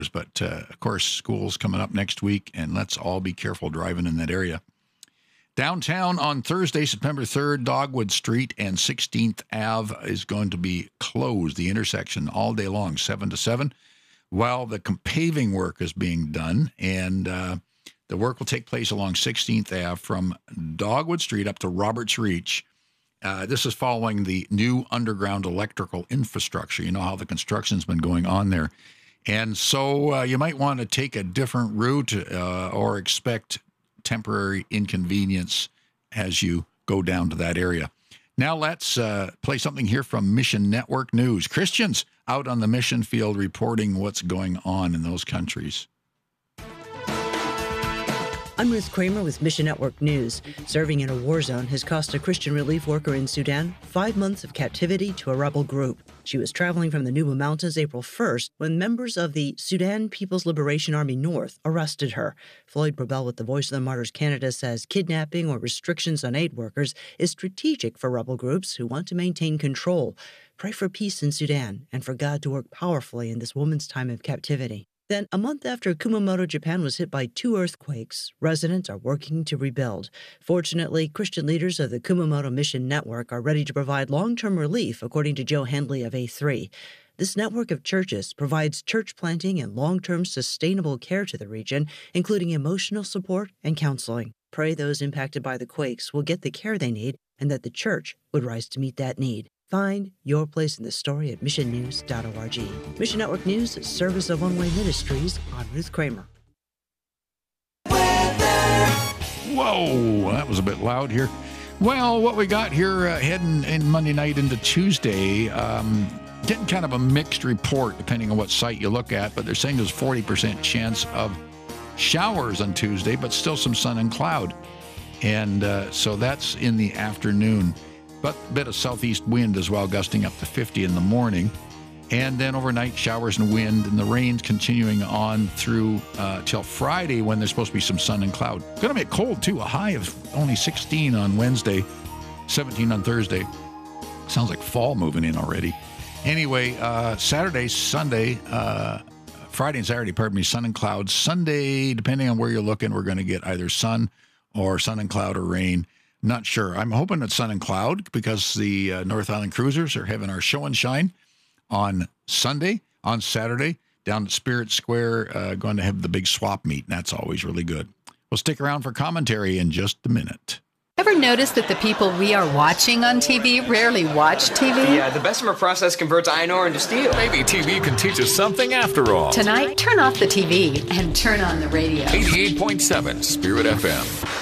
But, of course, school's coming up next week, and let's all be careful driving in that area. Downtown on Thursday, September 3rd, Dogwood Street and 16th Ave is going to be closed, the intersection, all day long, 7 to 7, while the paving work is being done. And the work will take place along 16th Ave from Dogwood Street up to Roberts Reach. This is following the new underground electrical infrastructure. You know how the construction's been going on there. And so you might want to take a different route or expect temporary inconvenience as you go down to that area. Now let's play something here from Mission Network News. Christians out on the mission field reporting what's going on in those countries. I'm Ruth Kramer with Mission Network News. Serving in a war zone has cost a Christian relief worker in Sudan 5 months of captivity to a rebel group. She was traveling from the Nuba Mountains April 1st when members of the Sudan People's Liberation Army North arrested her. Floyd Brabell with the Voice of the Martyrs Canada says kidnapping or restrictions on aid workers is strategic for rebel groups who want to maintain control. Pray for peace in Sudan and for God to work powerfully in this woman's time of captivity. Then, a month after Kumamoto, Japan was hit by 2 earthquakes, residents are working to rebuild. Fortunately, Christian leaders of the Kumamoto Mission Network are ready to provide long-term relief, according to Joe Handley of A3. This network of churches provides church planting and long-term sustainable care to the region, including emotional support and counseling. Pray those impacted by the quakes will get the care they need and that the church would rise to meet that need. Find your place in the story at missionnews.org. Mission Network News, service of One Way Ministries. I'm Ruth Kramer. Whoa, that was a bit loud here. Well, what we got here heading in Monday night into Tuesday, getting kind of a mixed report depending on what site you look at, but they're saying there's 40% chance of showers on Tuesday, but still some sun and cloud. And so that's in the afternoon. But a bit of southeast wind as well, gusting up to 50 in the morning. And then overnight, showers and wind, and the rain's continuing on through till Friday when there's supposed to be some sun and cloud. Going to be cold, too. A high of only 16 on Wednesday, 17 on Thursday. Sounds like fall moving in already. Anyway, Saturday, Sunday, Friday and Saturday, sun and cloud. Sunday, depending on where you're looking, we're going to get either sun and cloud or rain. Not sure. I'm hoping it's sun and cloud because the North Island Cruisers are having our show and shine on Sunday. On Saturday, down at Spirit Square, going to have the big swap meet, and that's always really good. We'll stick around for commentary in just a minute. Ever notice that the people we are watching on TV rarely watch TV? Yeah, the Bessemer process converts iron ore into steel. Maybe TV can teach us something after all. Tonight, turn off the TV and turn on the radio. 88.7 Spirit FM.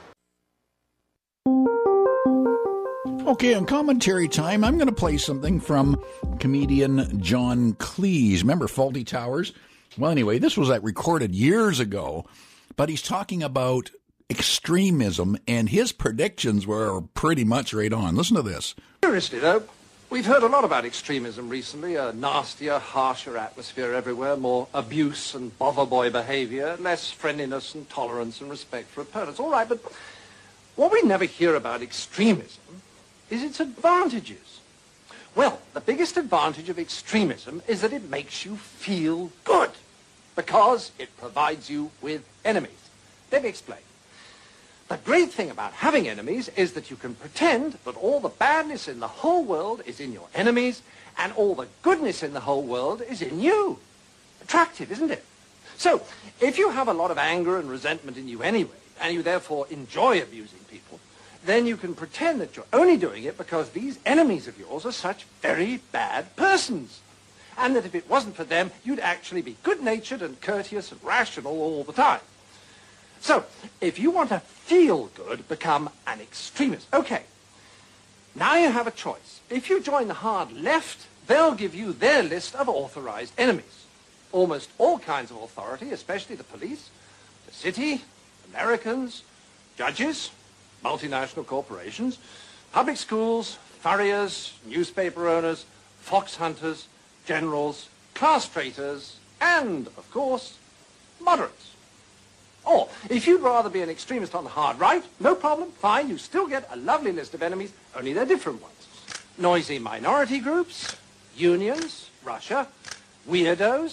Okay, on commentary time, I'm going to play something from comedian John Cleese. Remember Fawlty Towers? Well, anyway, this was recorded years ago, but he's talking about extremism, and his predictions were pretty much right on. Listen to this. Seriously, though, we've heard a lot about extremism recently. A nastier, harsher atmosphere everywhere, more abuse and bother boy behavior, less friendliness and tolerance and respect for opponents. All right, but what we never hear about extremism is its advantages. Well, the biggest advantage of extremism is that it makes you feel good because it provides you with enemies. Let me explain. The great thing about having enemies is that you can pretend that all the badness in the whole world is in your enemies and all the goodness in the whole world is in you. Attractive, isn't it? So, if you have a lot of anger and resentment in you anyway, and you therefore enjoy abusing people, then you can pretend that you're only doing it because these enemies of yours are such very bad persons. And that if it wasn't for them, you'd actually be good-natured and courteous and rational all the time. So, if you want to feel good, become an extremist. Okay, now you have a choice. If you join the hard left, they'll give you their list of authorized enemies. Almost all kinds of authority, especially the police, the city, Americans, judges, multinational corporations, public schools, furriers, newspaper owners, fox hunters, generals, class traitors, and, of course, moderates. Or, if you'd rather be an extremist on the hard right, no problem, fine, you still get a lovely list of enemies, only they're different ones. Noisy minority groups, unions, Russia, weirdos,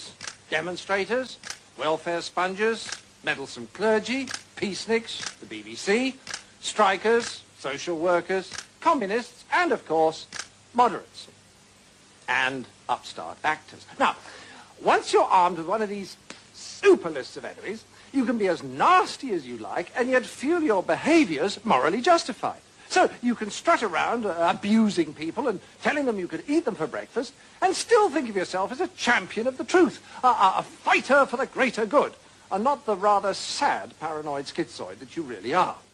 demonstrators, welfare spongers, meddlesome clergy, peaceniks, the BBC, strikers, social workers, communists, and, of course, moderates. And upstart actors. Now, once you're armed with one of these super lists of enemies, you can be as nasty as you like and yet feel your behaviors morally justified. So you can strut around abusing people and telling them you could eat them for breakfast and still think of yourself as a champion of the truth, a fighter for the greater good, and not the rather sad paranoid schizoid that you really are.